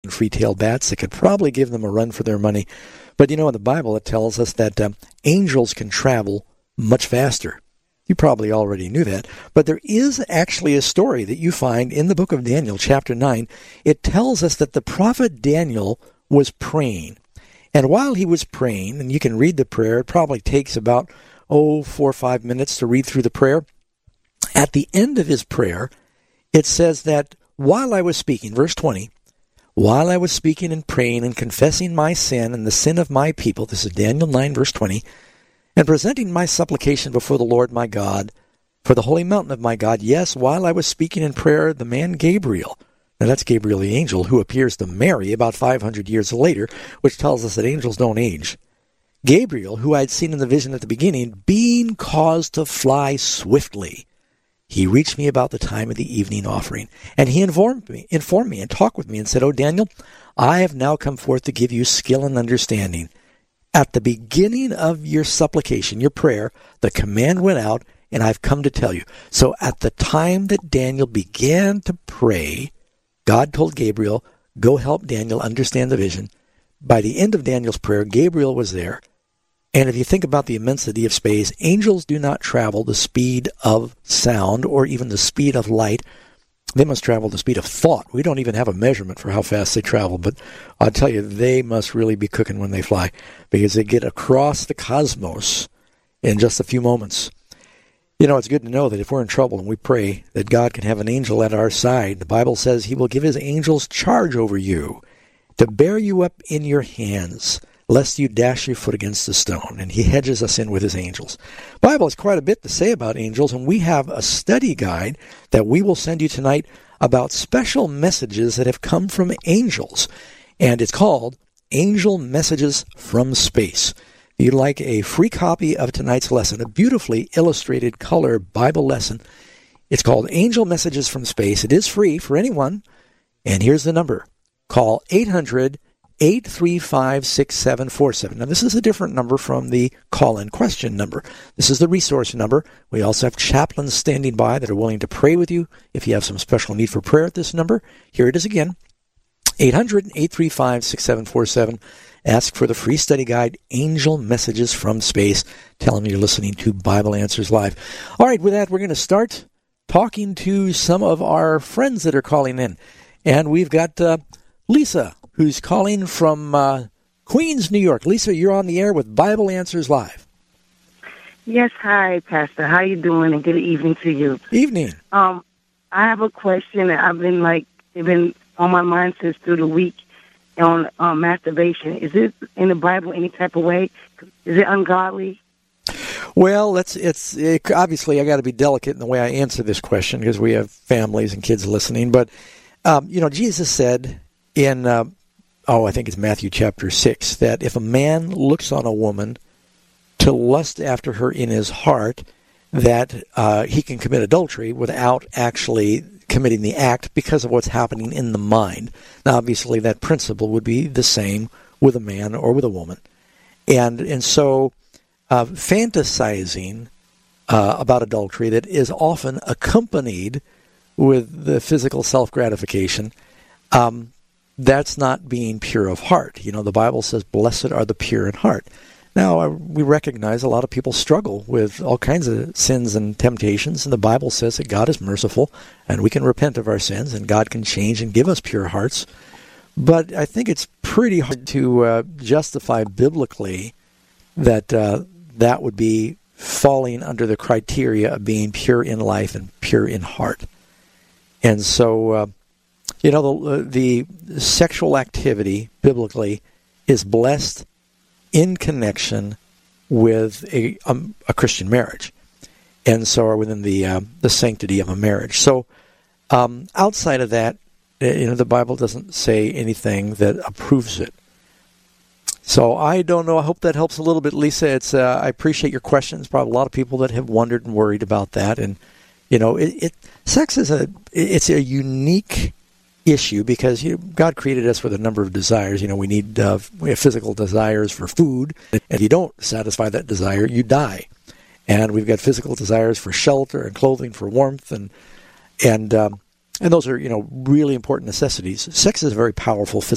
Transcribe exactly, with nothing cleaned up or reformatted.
free-tailed bats that could probably give them a run for their money. But, you know, in the Bible, it tells us that um, angels can travel much faster. You probably already knew that. But there is actually a story that you find in the book of Daniel, chapter nine. It tells us that the prophet Daniel was praying. And while he was praying, and you can read the prayer, it probably takes about, oh, four or five minutes to read through the prayer. At the end of his prayer, it says that while I was speaking, verse twenty, while I was speaking and praying and confessing my sin and the sin of my people, this is Daniel nine, verse twenty, and presenting my supplication before the Lord my God, for the holy mountain of my God, yes, while I was speaking in prayer, the man Gabriel, now that's Gabriel the angel, who appears to Mary about five hundred years later, which tells us that angels don't age. Gabriel, who I had seen in the vision at the beginning, being caused to fly swiftly, he reached me about the time of the evening offering, and he informed me, informed me and talked with me and said, "O Daniel, I have now come forth to give you skill and understanding. At the beginning of your supplication, your prayer, the command went out, and I've come to tell you." So at the time that Daniel began to pray, God told Gabriel, go help Daniel understand the vision. By the end of Daniel's prayer, Gabriel was there. And if you think about the immensity of space, angels do not travel the speed of sound or even the speed of light. They must travel the speed of thought. We don't even have a measurement for how fast they travel, but I'll tell you, they must really be cooking when they fly because they get across the cosmos in just a few moments. You know, it's good to know that if we're in trouble and we pray that God can have an angel at our side, the Bible says he will give his angels charge over you to bear you up in your hands, lest you dash your foot against a stone. And he hedges us in with his angels. The Bible has quite a bit to say about angels, and we have a study guide that we will send you tonight about special messages that have come from angels. And it's called Angel Messages from Space. If you'd like a free copy of tonight's lesson, a beautifully illustrated color Bible lesson, it's called Angel Messages from Space. It is free for anyone. And here's the number. Call eight hundred, eight three five, six seven four seven. Now, this is a different number from the call-in question number. This is the resource number. We also have chaplains standing by that are willing to pray with you if you have some special need for prayer at this number. Here it is again, eight hundred, eight three five, six seven four seven. Ask for the free study guide, Angel Messages from Space. Tell them you're listening to Bible Answers Live. All right, with that, we're going to start talking to some of our friends that are calling in. And we've got uh, Lisa, who's calling from uh, Queens, New York. Lisa, you're on the air with Bible Answers Live. Yes, hi, Pastor. How you doing? And good evening to you. Evening. Um, I have a question that I've been like, it's been on my mind since through the week on um, masturbation. Is it in the Bible any type of way? Is it ungodly? Well, that's it's it, obviously I got to be delicate in the way I answer this question because we have families and kids listening. But um, you know, Jesus said in uh, oh, I think it's Matthew chapter six that if a man looks on a woman to lust after her in his heart, that uh, he can commit adultery without actually committing the act because of what's happening in the mind. Now, obviously, that principle would be the same with a man or with a woman. And and so uh, fantasizing uh, about adultery that is often accompanied with the physical self-gratification, um, that's not being pure of heart. You know, the Bible says, blessed are the pure in heart. Now, uh, we recognize a lot of people struggle with all kinds of sins and temptations, and the Bible says that God is merciful, and we can repent of our sins, and God can change and give us pure hearts. But I think it's pretty hard to uh, justify biblically that uh, that would be falling under the criteria of being pure in life and pure in heart. And so, uh, you know, the, the sexual activity biblically is blessed in connection with a um, a Christian marriage, and so are within the uh, the sanctity of a marriage. So, um, outside of that, you know, the Bible doesn't say anything that approves it. So I don't know. I hope that helps a little bit, Lisa. It's uh, I appreciate your questions. Probably a lot of people that have wondered and worried about that, and you know, it, it sex is a it's a unique issue because you know, God created us with a number of desires. You know, we need uh, we have physical desires for food. If you don't satisfy that desire, you die. And we've got physical desires for shelter and clothing, for warmth, and and um, and those are you know really important necessities. Sex is a very powerful physical